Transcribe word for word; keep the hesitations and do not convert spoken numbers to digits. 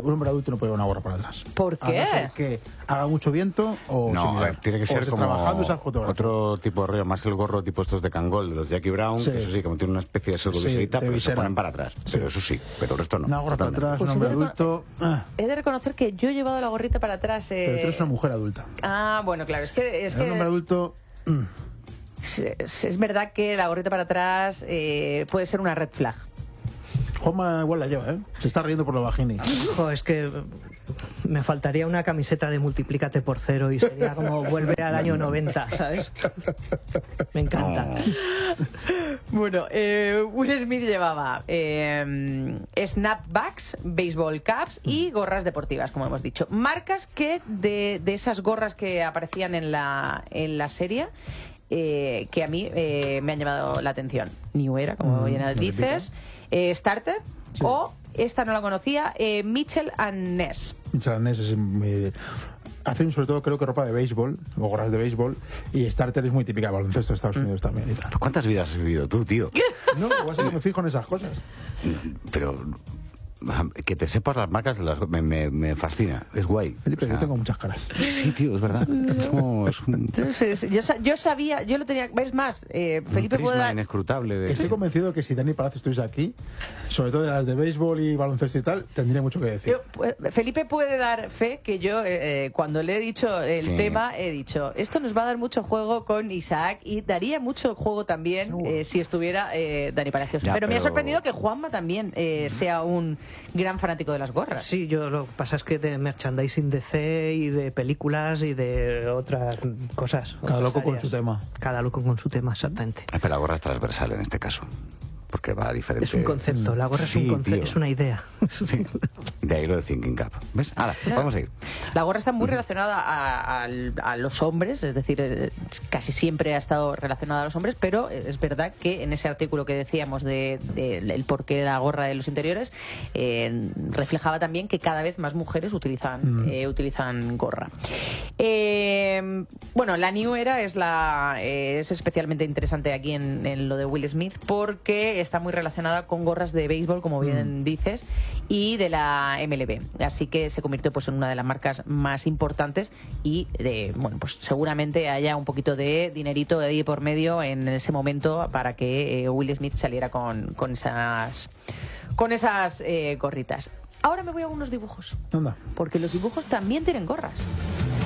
un hombre adulto no puede llevar una gorra para atrás. ¿Por qué? A no ser que haga mucho viento o No, sin a mirar. ver, tiene que O ser estés como trabajando esas fotografías. otro tipo de rollo, más que el gorro tipo estos de Kangol, de los Jackie Brown, Sí. que eso sí, como tiene una especie de pseudoviserita, de pero se visera. ponen para atrás. Pero eso sí, pero el resto no. Una gorra para Totalmente. atrás, Pues un hombre he de recono- adulto... ah, He de reconocer que yo he llevado la gorrita para atrás. Eh... pero tú eres una mujer adulta. Ah, bueno, claro, es que... Es, Un hombre que... adulto... mm, es, es verdad que la gorrita para atrás eh, puede ser una red flag. Juanma igual la lleva, ¿eh? Se está riendo por la vagina. Jo, es que me faltaría una camiseta de multiplícate por cero y sería como vuelve al año noventa, ¿sabes? Me encanta. Bueno, eh, Will Smith llevaba eh, snapbacks, baseball caps y gorras deportivas, como hemos dicho. Marcas que de, de esas gorras que aparecían en la, en la serie, eh, que a mí eh, me han llamado la atención. New Era, como Mm, bien ¿no dices. Eh, Starter Sí. o, esta no la conocía, eh, Mitchell and Ness. Michael es muy... Hacen sobre todo creo que ropa de béisbol o gorras de béisbol y Starter es muy típica de baloncesto de Estados Unidos también y tal. ¿Cuántas vidas has vivido tú, tío? No, igual sí que me fijo en esas cosas. Pero que te sepas las marcas las- me, me, me fascina, es guay. Felipe, O sea, yo tengo muchas caras. Sí, tío, es verdad. Es como- es un, Entonces, yo, sa- yo sabía, yo lo tenía, ¿ves más? Eh, un Felipe puede prisma dar... inescrutable de... Estoy convencido de que si Dani Palacio estuviese aquí, sobre todo de las de béisbol y baloncesto y tal, tendría mucho que decir. Yo, pues, Felipe puede dar fe que yo, eh, eh, cuando le he dicho el Sí. tema, he dicho, esto nos va a dar mucho juego con Isaac y daría mucho juego también Seguro. eh, si estuviera eh, Dani Palacios. Ya, pero, me ha pero- sorprendido que Juanma también eh, sea un gran fanático de las gorras. Sí, yo lo que pasa es que de merchandising D C y de películas y de otras cosas. Cada otras loco con áreas. su tema. Cada loco con su tema, exactamente. Pero la gorra es transversal en este caso, porque va a diferente... Es un concepto, la gorra es un Sí, concepto, tío. es una idea. Sí. De ahí lo de Thinking Cap. ¿Ves? Ahora, Claro. vamos a ir. La gorra está muy relacionada a, al- a los hombres, es decir, eh, casi siempre ha estado relacionada a los hombres, pero es verdad que en ese artículo que decíamos de, de el porqué de la gorra de los interiores, eh, reflejaba también que cada vez más mujeres utilizan, Mm. eh, utilizan gorra. Eh, bueno, la New Era es, la, eh, es especialmente interesante aquí en, en lo de Will Smith porque está muy relacionada con gorras de béisbol, como bien dices, y de la M L B. Así que se convirtió pues en una de las marcas más importantes y de, bueno, pues seguramente haya un poquito de dinerito de ahí por medio en ese momento para que eh, Will Smith saliera con, con esas con esas eh, gorritas. Ahora me voy a unos dibujos, Anda. porque los dibujos también tienen gorras.